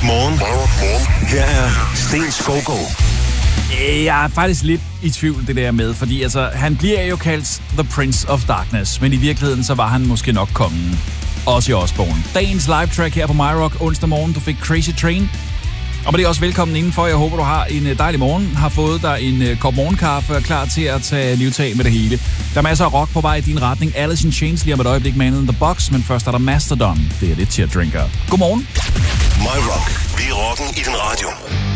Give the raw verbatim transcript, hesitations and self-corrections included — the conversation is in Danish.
Morgen. Her er Sten Skovgaard. Jeg er faktisk lidt i tvivl det der med, fordi altså, han bliver jo kaldt The Prince of Darkness, men i virkeligheden så var han måske nok kongen. Også i Osbourne. Dagens live track her på MyRock onsdag morgen. Du fik Crazy Train. Og med det også velkommen indenfor. Jeg håber, du har en dejlig morgen. Har fået dig en kop morgenkaffe og er klar til at tage livtag med det hele. Der er masser af rock på vej i din retning. Alice in Chains lige om et øjeblik, Man in the Box. Men først er der Mastodon. Det er lidt til at drinker. Godmorgen. MyRock. Vi er rocken i din radio.